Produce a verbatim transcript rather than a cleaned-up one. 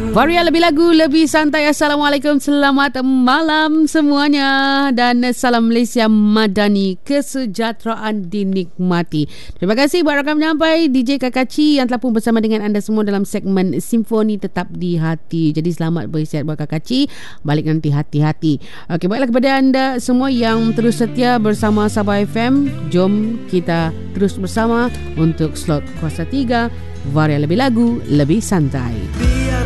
Varia lebih lagu, lebih santai. Assalamualaikum, selamat malam semuanya. Dan salam Malaysia Madani, kesejahteraan dinikmati. Terima kasih buat rakam penyampai D J Kakaci yang telah pun bersama dengan anda semua dalam segmen Simfoni Tetap di Hati. Jadi selamat bersihat buat Kakaci. Balik nanti hati-hati. Okey, baiklah kepada anda semua yang terus setia bersama Sabah F M. Jom kita terus bersama untuk slot kuasa tiga. Varia lebih lagu, lebih santai.